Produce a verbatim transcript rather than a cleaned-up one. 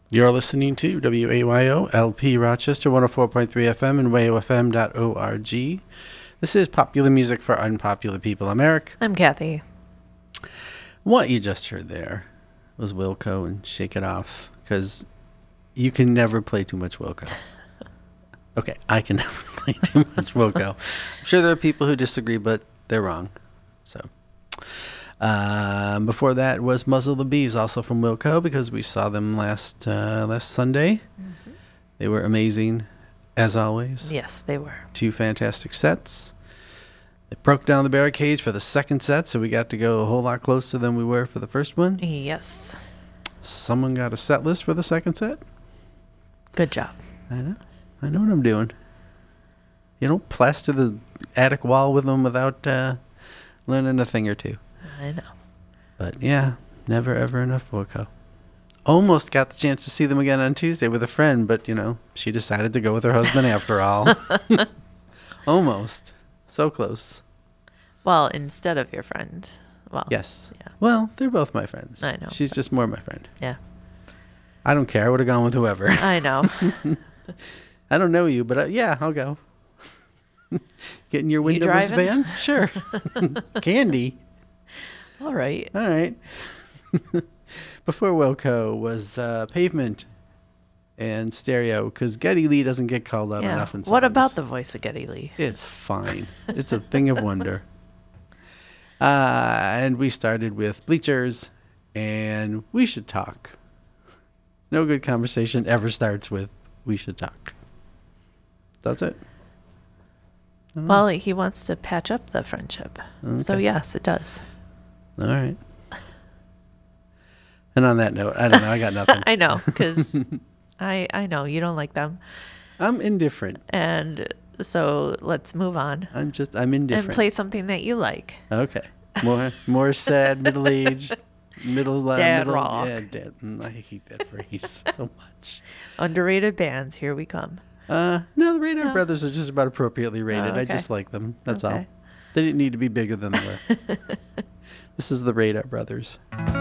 You're listening to W A Y O L P Rochester one oh four point three F M and wayo f m dot org. This is Popular Music for Unpopular People. I'm Eric. I'm Kathy. What you just heard there was Wilco and Shake It Off, because you can never play too much Wilco. Okay, I can never play too much Wilco. I'm sure there are people who disagree, but they're wrong. So, um, before that was Muzzle the Bees, also from Wilco, because we saw them last uh, last Sunday. Mm-hmm. They were amazing, as always. Yes, they were. Two fantastic sets. They broke down the barricades for the second set, so we got to go a whole lot closer than we were for the first one. Yes. Someone got a set list for the second set. Good job. I know. I know what I'm doing. You don't plaster the attic wall with them without uh, learning a thing or two. I know. But yeah, never ever enough Wilco. Almost got the chance to see them again on Tuesday with a friend, but you know, she decided to go with her husband after all. Almost. So close. Well, instead of your friend. Well. Yes. Yeah. Well, they're both my friends. I know. She's just more my friend. Yeah. I don't care. I would have gone with whoever. I know. I don't know you, but uh, yeah, I'll go. Getting your You windowless driving? van? Sure. Candy. All right. All right. Before Wilco was uh, Pavement and Stereo, because Geddy Lee doesn't get called out Yeah. enough in songs. What about the voice of Geddy Lee? It's fine. It's a thing of wonder. Uh, and we started with Bleachers and We Should Talk. No good conversation ever starts with We Should Talk. Does it? Well, he wants to patch up the friendship. Okay. So, yes, it does. All right. And on that note, I don't know. I got nothing. I know, because I, I know you don't like them. I'm indifferent. And so let's move on. I'm just, I'm indifferent. And play something that you like. Okay. More, more sad, middle-aged, middle, uh, Dad middle, rock. Yeah, dad. mm, I hate that phrase so much. Underrated bands, here we come. Uh, no, the Radar No. Brothers are just about appropriately rated. Oh, I okay. just like them. That's all. Okay. They didn't need to be bigger than they were. This is the Radar Brothers.